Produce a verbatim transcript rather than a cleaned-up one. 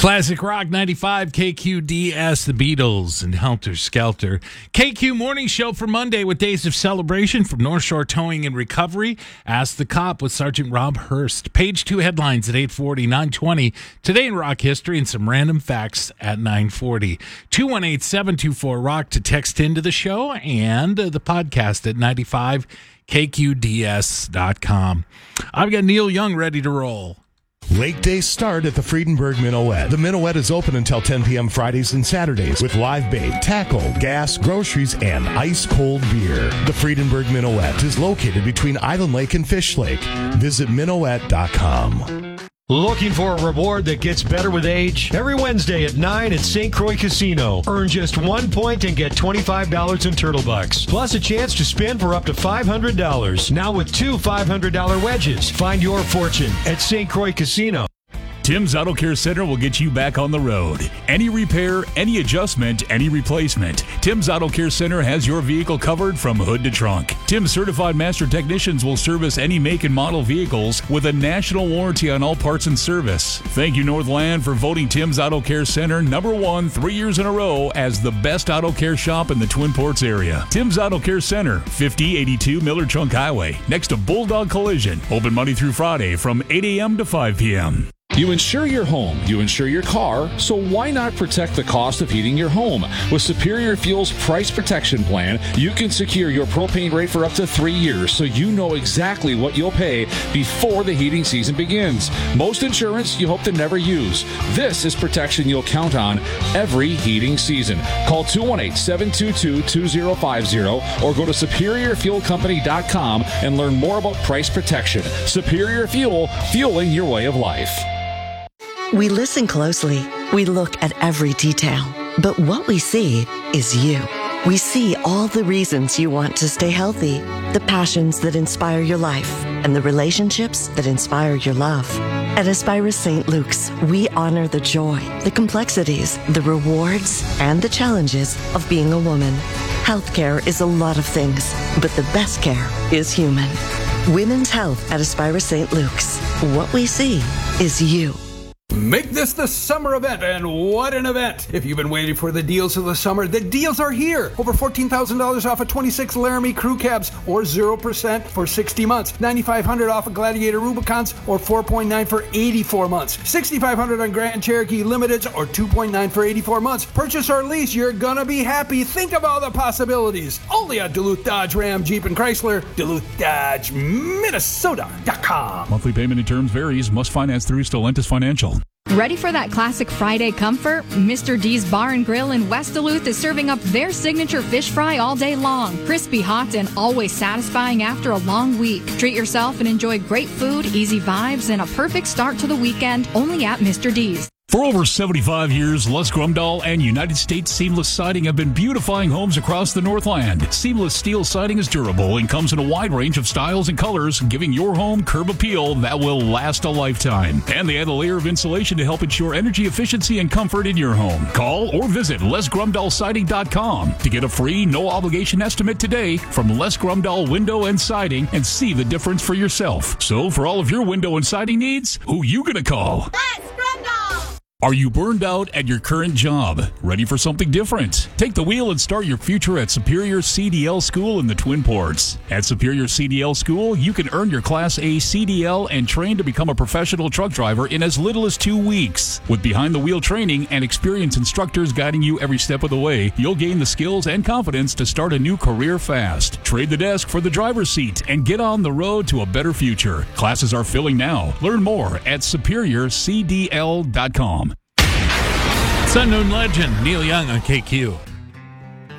Classic Rock ninety-five, K Q D S, The Beatles, and Helter Skelter. K Q Morning Show for Monday with Days of Celebration from North Shore Towing and Recovery. Ask the Cop with Sergeant Rob Hurst. Page two headlines at eight forty, nine twenty. Today in rock history and some random facts at nine forty. two one eight, seven two four, rock to text into the show and uh, the podcast at ninety-five K Q D S dot com. I've got Neil Young ready to roll. Lake days start at the Friedenberg Minuet. The Minuet is open until ten p.m. Fridays and Saturdays with live bait, tackle, gas, groceries, and ice-cold beer. The Friedenberg Minuet is located between Island Lake and Fish Lake. Visit minuet dot com. Looking for a reward that gets better with age? Every Wednesday at nine at Saint Croix Casino. Earn just one point and get twenty-five dollars in Turtle Bucks. Plus a chance to spin for up to five hundred dollars. Now with two five hundred dollars wedges. Find your fortune at Saint Croix Casino. Tim's Auto Care Center will get you back on the road. Any repair, any adjustment, any replacement. Tim's Auto Care Center has your vehicle covered from hood to trunk. Tim's certified master technicians will service any make and model vehicles with a national warranty on all parts and service. Thank you, Northland, for voting Tim's Auto Care Center number one three years in a row as the best auto care shop in the Twin Ports area. Tim's Auto Care Center, fifty eighty-two Miller Trunk Highway, next to Bulldog Collision. Open Monday through Friday from eight a.m. to five p.m. You insure your home, you insure your car, so why not protect the cost of heating your home? With Superior Fuel's Price Protection Plan, you can secure your propane rate for up to three years so you know exactly what you'll pay before the heating season begins. Most insurance you hope to never use. This is protection you'll count on every heating season. Call two one eight, seven two two, two zero five zero or go to superior fuel company dot com and learn more about price protection. Superior Fuel, fueling your way of life. We listen closely. We look at every detail. But what we see is you. We see all the reasons you want to stay healthy, the passions that inspire your life, and the relationships that inspire your love. At Aspira Saint Luke's, we honor the joy, the complexities, the rewards, and the challenges of being a woman. Healthcare is a lot of things, but the best care is human. Women's health at Aspira Saint Luke's. What we see is you. Make this the summer event, and what an event! If you've been waiting for the deals of the summer, the deals are here. Over fourteen thousand dollars off of twenty-six Laramie crew cabs, or zero percent for sixty months. nine thousand five hundred dollars off of Gladiator Rubicons, or four point nine for eighty-four months. six thousand five hundred dollars on Grand Cherokee Limiteds, or two point nine for eighty-four months. Purchase or lease, you're gonna be happy. Think of all the possibilities. Only at Duluth Dodge Ram Jeep and Chrysler, Duluth Dodge Minnesota dot com. Monthly payment and terms varies. Must finance through Stellantis Financial. Ready for that classic Friday comfort? Mister D's Bar and Grill in West Duluth is serving up their signature fish fry all day long. Crispy hot and always satisfying after a long week. Treat yourself and enjoy great food, easy vibes, and a perfect start to the weekend only at Mister D's. For over seventy-five years, Les Grumdahl and United States Seamless Siding have been beautifying homes across the Northland. Seamless steel siding is durable and comes in a wide range of styles and colors, giving your home curb appeal that will last a lifetime. And they add a layer of insulation to help ensure energy efficiency and comfort in your home. Call or visit les grumdahl siding dot com to get a free, no-obligation estimate today from Les Grumdahl Window and Siding and see the difference for yourself. So for all of your window and siding needs, who you gonna call? Les Grumdahl! Are you burned out at your current job? Ready for something different? Take the wheel and start your future at Superior C D L School in the Twin Ports. At Superior C D L School, you can earn your Class A C D L and train to become a professional truck driver in as little as two weeks. With behind-the-wheel training and experienced instructors guiding you every step of the way, you'll gain the skills and confidence to start a new career fast. Trade the desk for the driver's seat and get on the road to a better future. Classes are filling now. Learn more at superior c d l dot com. Unknown legend, Neil Young on K Q.